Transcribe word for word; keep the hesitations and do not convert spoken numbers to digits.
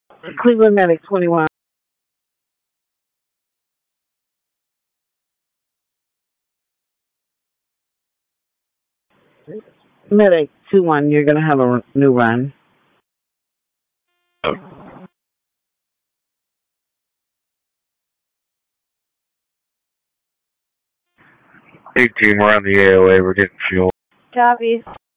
Cleveland Medic twenty-one. Medic two one, you're going to have a new run. eighteen, we're on the A O A. We're getting fuel. Copy.